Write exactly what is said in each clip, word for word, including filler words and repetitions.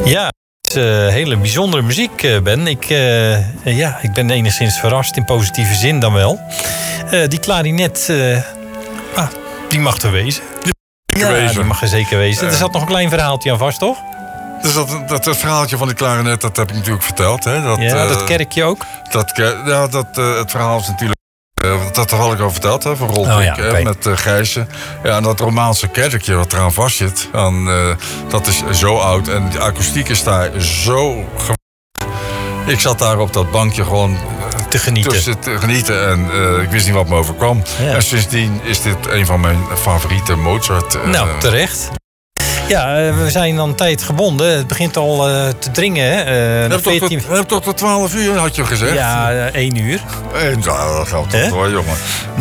Ja, het is uh, hele bijzondere muziek, uh, Ben. Ik, uh, ja, ik ben enigszins verrast, in positieve zin dan wel. Uh, die klarinet, uh, ah, die mag er wezen. Ja, wezen. Die mag er zeker wezen. Uh, er zat nog een klein verhaaltje aan vast, toch? Dus dat, dat, dat verhaaltje van die klarinet, dat heb ik natuurlijk verteld. Hè? Dat, ja, uh, dat kerkje ook? Dat, ja, dat, uh, het verhaal is natuurlijk... Uh, dat had ik al verteld, hè, van Rolf, oh, ja, okay. met uh, Gijsje. Ja, en dat Romaanse kerkje wat eraan vast zit, dan, uh, dat is zo oud. En de akoestiek is daar zo... Ik zat daar op dat bankje gewoon te genieten. Tussen te genieten en uh, ik wist niet wat me overkwam. Ja. En sindsdien is dit een van mijn favoriete Mozart. Uh, nou, terecht. Ja, we zijn dan tijd gebonden. Het begint al uh, te dringen. Hè? Uh, heb veertien... toch, tot, tot, tot twaalf uur, had je gezegd? Ja, uh, één uur. En, nou, dat geldt toch hoor, jongen.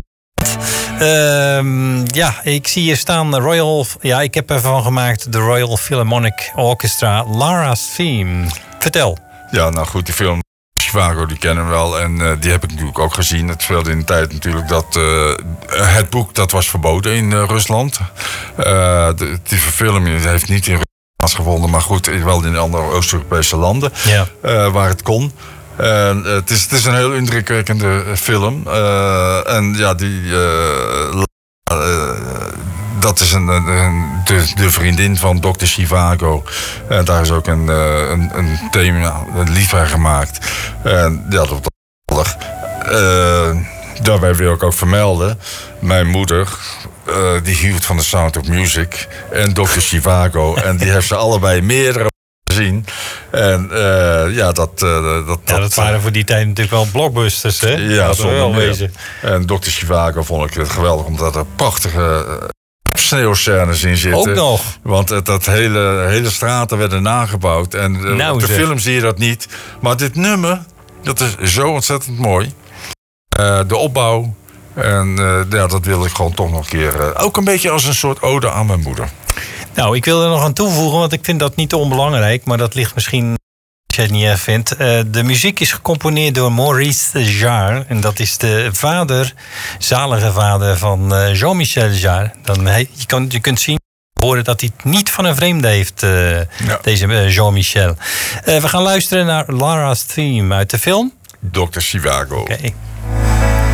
Uh, ja, ik zie hier staan Royal... Ja, ik heb ervan gemaakt de Royal Philharmonic Orchestra, Lara's Theme. Vertel. Ja, nou goed, die film... Chivago, die kennen we wel en uh, die heb ik natuurlijk ook gezien. Het speelde in de tijd natuurlijk dat uh, het boek dat was verboden in uh, Rusland. Uh, de, die verfilming heeft niet in Rusland plaatsgevonden, maar goed, wel in andere Oost-Europese landen ja. uh, waar het kon. Uh, het, is, het is een heel indrukwekkende film. Uh, en ja, die... Uh, uh, Dat is een, een, de, de vriendin van dokter Chivago. En daar is ook een, een, een thema, een lied van gemaakt. En ja, dat was uh, daarbij wil ik ook vermelden. Mijn moeder, uh, die hield van de Sound of Music. En dokter Chivago. En die heeft ze allebei meerdere gezien. En uh, ja, dat, uh, dat... Ja, dat waren voor die tijd natuurlijk wel blockbusters, hè? Ja, dat wel wezen. En dokter Chivago vond ik het geweldig, omdat er prachtige... Uh, sneeuwscènes in zitten. Ook nog. Want het, dat hele, hele straten werden nagebouwd. En uh, nou, op de zeg. film zie je dat niet. Maar dit nummer, dat is zo ontzettend mooi. Uh, de opbouw. En uh, ja, dat wil ik gewoon toch nog een keer... Uh, ook een beetje als een soort ode aan mijn moeder. Nou, ik wil er nog aan toevoegen, want ik vind dat niet onbelangrijk. Maar dat ligt misschien... als je het niet erg vindt. Uh, de muziek is gecomponeerd door Maurice Jarre. En dat is de vader, zalige vader van uh, Jean-Michel Jarre. Dan, he, je, kan, je kunt zien, horen dat hij het niet van een vreemde heeft, uh, ja. deze uh, Jean-Michel. Uh, we gaan luisteren naar Lara's Theme uit de film. dokter Chivago. Okay.